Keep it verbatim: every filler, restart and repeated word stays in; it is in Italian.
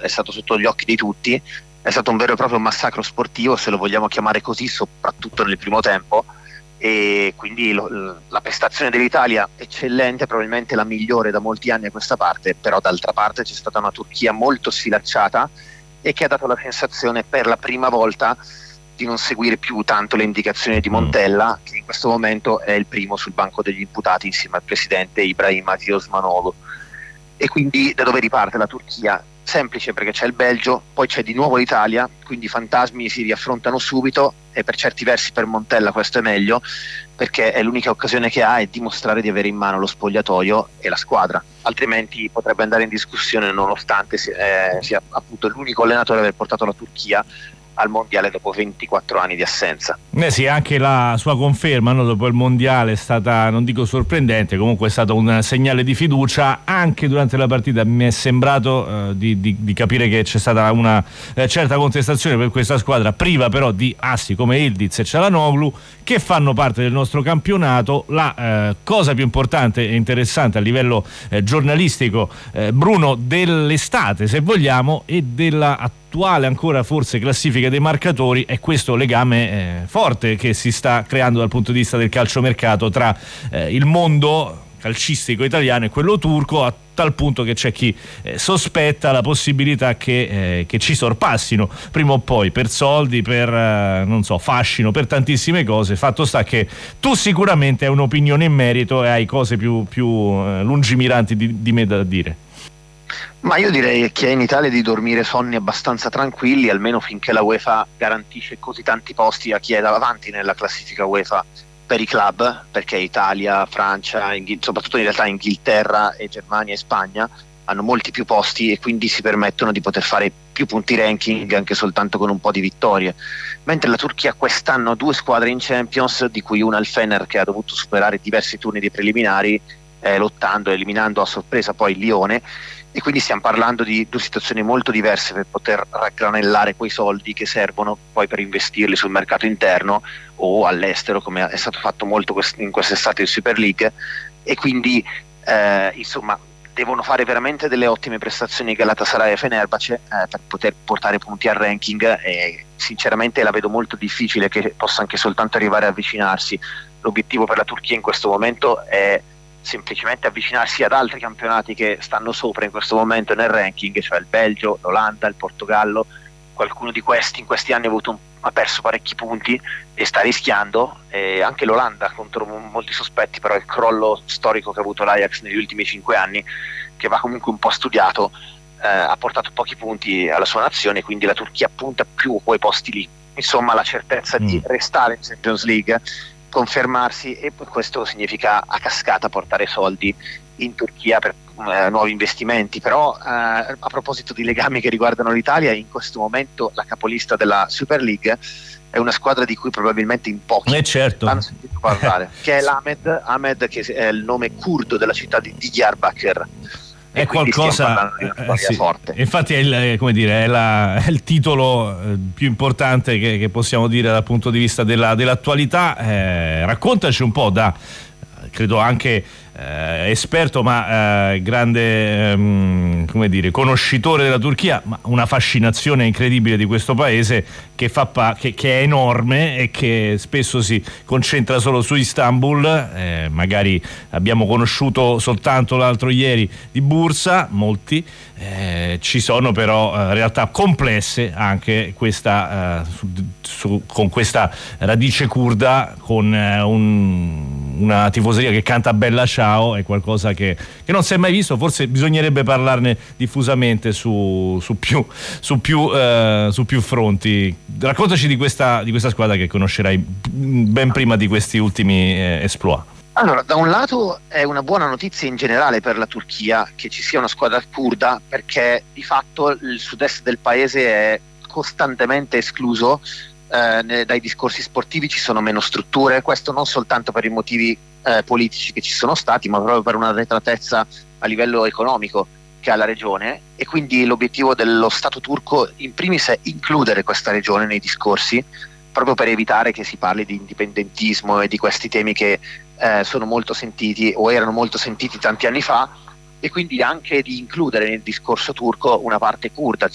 è stato sotto gli occhi di tutti, è stato un vero e proprio massacro sportivo, se lo vogliamo chiamare così, soprattutto nel primo tempo, e quindi lo, la prestazione dell'Italia eccellente, probabilmente la migliore da molti anni a questa parte, però d'altra parte c'è stata una Turchia molto sfilacciata e che ha dato la sensazione per la prima volta di non seguire più tanto le indicazioni di Montella, che in questo momento è il primo sul banco degli imputati insieme al presidente Ibrahim Aziz Osmanoğlu. E quindi da dove riparte la Turchia? Semplice, perché c'è il Belgio, poi c'è di nuovo l'Italia, quindi i fantasmi si riaffrontano subito, e per certi versi per Montella questo è meglio, perché è l'unica occasione che ha è dimostrare di avere in mano lo spogliatoio e la squadra, altrimenti potrebbe andare in discussione, nonostante sia, eh, sia appunto l'unico allenatore ad aver portato la Turchia al mondiale dopo ventiquattro anni di assenza. Eh sì, anche la sua conferma, no, dopo il mondiale è stata, non dico sorprendente, comunque è stato un segnale di fiducia. Anche durante la partita mi è sembrato eh, di, di, di capire che c'è stata una eh, certa contestazione per questa squadra, priva però di assi come Yildiz e Çalhanoğlu, che fanno parte del nostro campionato. La eh, cosa più importante e interessante a livello eh, giornalistico, eh, Bruno, dell'estate, se vogliamo, e della attuale ancora forse classifica dei marcatori, è questo legame eh, forte che si sta creando dal punto di vista del calciomercato tra eh, il mondo calcistico italiano e quello turco, a tal punto che c'è chi eh, sospetta la possibilità che, eh, che ci sorpassino prima o poi, per soldi, per eh, non so, fascino, per tantissime cose. Fatto sta che tu sicuramente hai un'opinione in merito e hai cose più, più eh, lungimiranti di, di me da dire. Ma io direi che è in Italia di dormire sonni abbastanza tranquilli, almeno finché la UEFA garantisce così tanti posti a chi è davanti nella classifica UEFA per i club, perché Italia, Francia, Inghil- soprattutto in realtà Inghilterra e Germania e Spagna hanno molti più posti e quindi si permettono di poter fare più punti ranking anche soltanto con un po' di vittorie, mentre la Turchia quest'anno ha due squadre in Champions, di cui una il Fener, che ha dovuto superare diversi turni di preliminari eh, lottando, eliminando a sorpresa poi il Lione, e quindi stiamo parlando di due situazioni molto diverse per poter raggranellare quei soldi che servono poi per investirli sul mercato interno o all'estero, come è stato fatto molto in quest'estate in Super League. E quindi eh, insomma devono fare veramente delle ottime prestazioni Galatasaray e Fenerbahce eh, per poter portare punti al ranking, e sinceramente la vedo molto difficile che possa anche soltanto arrivare a avvicinarsi. L'obiettivo per la Turchia in questo momento è semplicemente avvicinarsi ad altri campionati che stanno sopra in questo momento nel ranking, cioè il Belgio, l'Olanda, il Portogallo. Qualcuno di questi in questi anni ha, avuto un, ha perso parecchi punti e sta rischiando, e anche l'Olanda, contro molti sospetti, però il crollo storico che ha avuto l'Ajax negli ultimi cinque anni, che va comunque un po' studiato, eh, ha portato pochi punti alla sua nazione, quindi la Turchia punta più a quei posti lì. Insomma, la certezza mm. di restare in Champions League, confermarsi, e questo significa a cascata portare soldi in Turchia per eh, nuovi investimenti. Però eh, a proposito di legami che riguardano l'Italia, in questo momento la capolista della Super League è una squadra di cui probabilmente in pochi eh certo. hanno sentito parlare, che è l'Ahmed Ahmed, che è il nome curdo della città di Diyarbakir. È qualcosa eh, sì. forte. Infatti è il, come dire, è, la, è il titolo eh, più importante che, che possiamo dire dal punto di vista della, dell'attualità. Eh, raccontaci un po', da credo anche eh, esperto ma eh, grande ehm, come dire, conoscitore della Turchia, ma una fascinazione incredibile di questo paese che, fa pa- che, che è enorme e che spesso si concentra solo su Istanbul. Eh, magari abbiamo conosciuto soltanto l'altro ieri di Bursa, molti. Eh, ci sono però eh, realtà complesse anche questa, eh, su, su, con questa radice curda, con eh, un, una tifoseria che canta Bella Ciao, è qualcosa che, che non si è mai visto. Forse bisognerebbe parlarne diffusamente su, su, più, su, più, eh, su più fronti. Raccontaci di questa, di questa squadra che conoscerai ben prima di questi ultimi eh, exploit. Allora, da un lato è una buona notizia in generale per la Turchia che ci sia una squadra curda, perché di fatto il sud-est del paese è costantemente escluso eh, dai discorsi sportivi, ci sono meno strutture, questo non soltanto per i motivi eh, politici che ci sono stati, ma proprio per una arretratezza a livello economico che ha la regione, e quindi l'obiettivo dello Stato turco in primis è includere questa regione nei discorsi, proprio per evitare che si parli di indipendentismo e di questi temi che eh, sono molto sentiti o erano molto sentiti tanti anni fa, e quindi anche di includere nel discorso turco una parte curda,